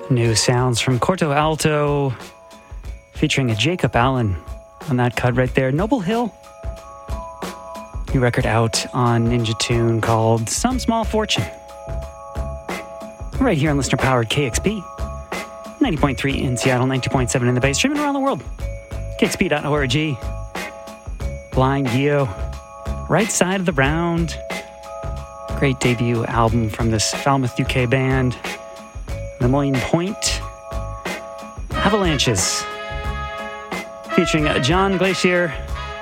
New sounds from Corto Alto, featuring a Jacob Allen on that cut right there. Noble Hill. New record out on Ninja Tune called Some Small Fortune. Right here on listener-powered KXP. 90.3 in Seattle, 90.7 in the Bay. Streaming around the world. KXP.org. Blind Geo. Right Side of the Round. Great debut album from this Falmouth, UK band. Lemoyne Point. Avalanches. Featuring John Glacier.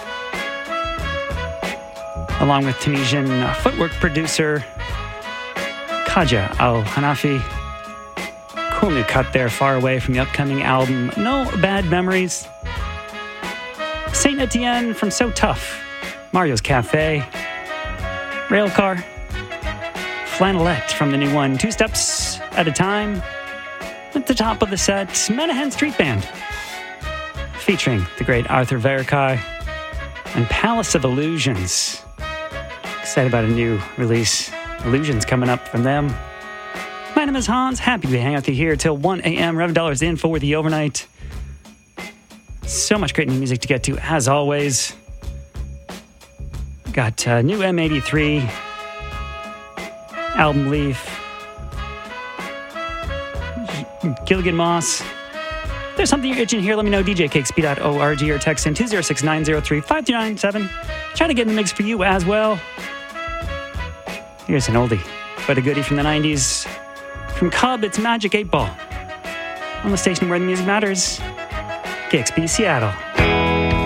Along with Tunisian footwork producer Kaja Al-Hanafi. Cool new cut there, far away from the upcoming album No Bad Memories. Saint Etienne from So Tough. Mario's Cafe. Railcar. Flannelette from the new one, Two Steps at a Time. At the top of the set, Menahan Street Band. Featuring the great Arthur Verkai. And Palace of Illusions. Excited about a new release. Illusions coming up from them. My name is Hans. Happy to be hanging out with you here till 1 a.m. $11 in for the overnight. So much great new music to get to, as always. Got new M83, Album Leaf, Gilligan Moss. If there's something you're itching here, let me know. DJKXP.org or text in 206-903-5297. Trying to get in the mix for you as well. Here's an oldie, but a goodie from the 90s. From Cub, it's Magic 8 Ball. On the station where the music matters, KXP Seattle.